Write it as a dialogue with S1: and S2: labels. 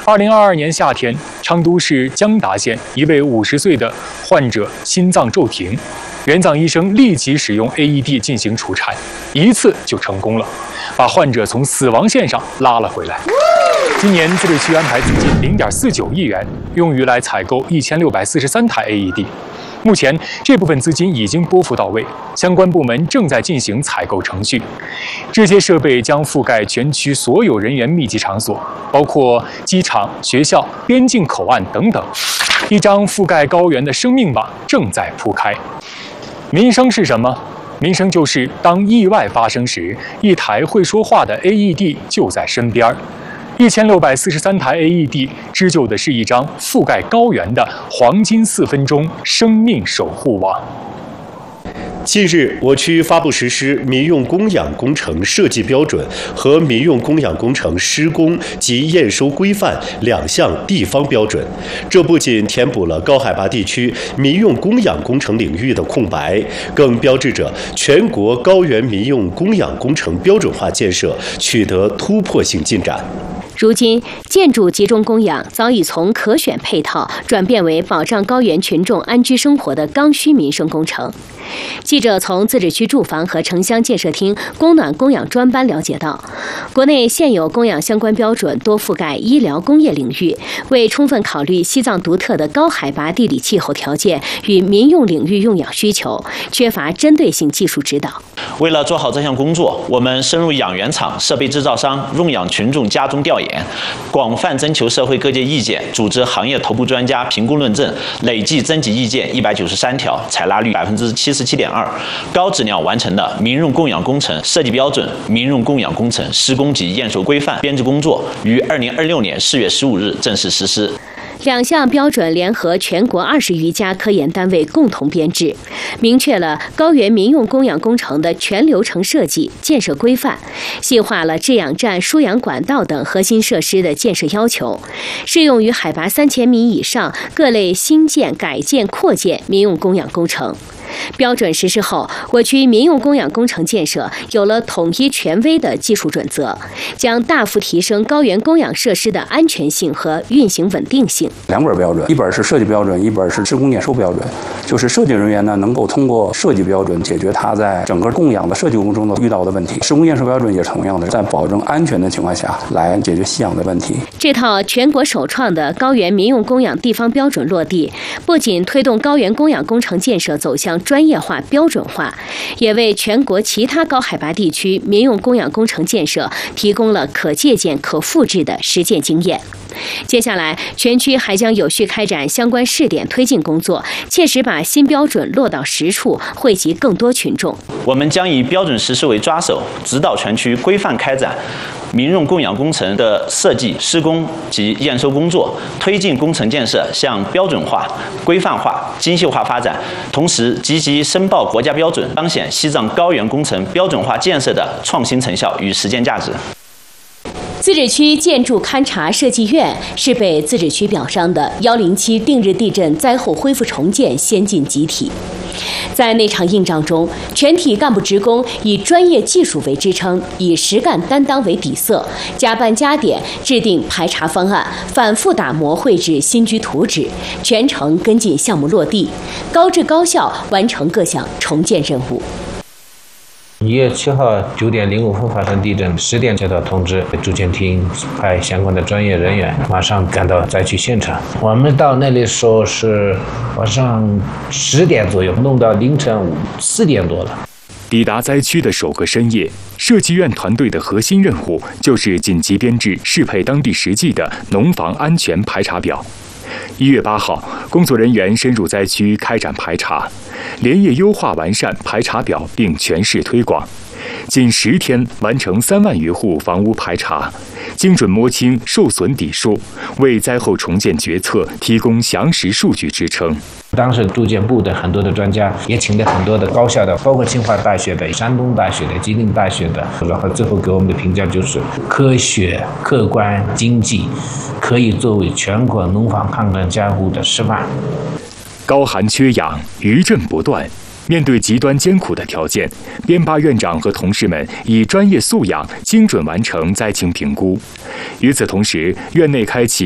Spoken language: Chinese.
S1: 2022年夏天，昌都市江达县一位50岁的患者心脏骤停，援藏医生立即使用 AED 进行除产，一次就成功了，把患者从死亡线上拉了回来。今年自治区安排资金0.49亿元，用于来采购1643台 AED。目前这部分资金已经拨付到位，相关部门正在进行采购程序。这些设备将覆盖全区所有人员密集场所，包括机场、学校、边境口岸等等。一张覆盖高原的生命网正在铺开。民生是什么？民生就是当意外发生时，一台会说话的 AED 就在身边。1643台 AED 织就的是一张覆盖高原的黄金4分钟生命守护网。
S2: 近日，我区发布实施民用供氧工程设计标准和民用供氧工程施工及验收规范2项地方标准。这不仅填补了高海拔地区民用供氧工程领域的空白，更标志着全国高原民用供氧工程标准化建设取得突破性进展。
S3: 如今，建筑集中供氧早已从可选配套转变为保障高原群众安居生活的刚需民生工程。记者从自治区住房和城乡建设厅供暖供氧专班了解到，国内现有供氧相关标准多覆盖医疗工业领域，未充分考虑西藏独特的高海拔地理气候条件与民用领域用氧需求，缺乏针对性技术指导。
S4: 为了做好这项工作，我们深入养源厂、设备制造商、用氧群众家中调研，广泛征求社会各界意见，组织行业头部专家评估论证，累计征集意见193条，采纳率77.2%，高质量完成了民用供氧工程设计标准、民用供氧工程施工及验收规范编制工作，于2026年4月15日正式实施。
S3: 2项标准联合全国20余家科研单位共同编制，明确了高原民用供氧工程的全流程设计、建设规范，细化了制氧站、输氧管道等核心设施的建设要求，适用于海拔3000米以上各类新建、改建、扩建民用供氧工程。标准实施后，我区民用供氧工程建设有了统一权威的技术准则，将大幅提升高原供氧设施的安全性和运行稳定性。
S5: 2本标准，一本是设计标准，一本是施工验收标准。就是设计人员呢，能够通过设计标准解决他在整个供氧的设计过程中遇到的问题。施工验收标准也是同样的，在保证安全的情况下来解决吸氧的问题。
S3: 这套全国首创的高原民用供氧地方标准落地，不仅推动高原供氧工程建设走向专业化、标准化，也为全国其他高海拔地区民用供氧工程建设提供了可借鉴、可复制的实践经验。接下来，全区还将有序开展相关试点推进工作，切实把新标准落到实处，惠及更多群众。
S4: 我们将以标准实施为抓手，指导全区规范开展民用供氧工程的设计、施工及验收工作，推进工程建设向标准化、规范化、精细化发展，同时积极申报国家标准，彰显西藏高原工程标准化建设的创新成效与实践价值。
S3: 自治区建筑勘察设计院是被自治区表彰的107定日地震灾后恢复重建先进集体。在那场硬仗中，全体干部职工以专业技术为支撑，以实干担当为底色，加班加点制定排查方案，反复打磨绘制新居图纸，全程跟进项目落地，高质高效完成各项重建任务。
S6: 1月7号9点05分发生地震，10点接到通知，主建厅派相关的专业人员马上赶到灾区现场。我们到那里时候是晚上10点左右，弄到凌晨4点多了。
S1: 抵达灾区的首个深夜，设计院团队的核心任务就是紧急编制适配当地实际的农房安全排查表。1月8号，工作人员深入灾区开展排查，连夜优化完善排查表并全市推广，仅10天完成3万余户房屋排查，精准摸清受损底数，为灾后重建决策提供详实数据支撑。
S6: 当时住建部的很多的专家也请了很多的高校的，包括清华大学的、山东大学的、吉林大学的，然后最后给我们的评价就是科学、客观、经济，可以作为全国农房抗震加固的示范。
S1: 高寒缺氧，余震不断。面对极端艰苦的条件，编巴院长和同事们以专业素养精准完成灾情评估。与此同时，院内开启